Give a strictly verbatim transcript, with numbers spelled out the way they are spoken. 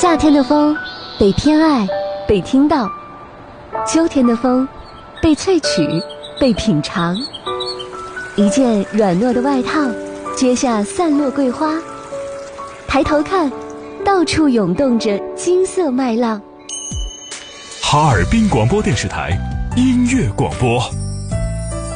夏天的风被偏爱，被听到；秋天的风被萃取，被品尝。一件软糯的外套，揭下散落桂花。抬头看，到处涌动着金色麦浪。 哈尔滨广播电视台音乐广播。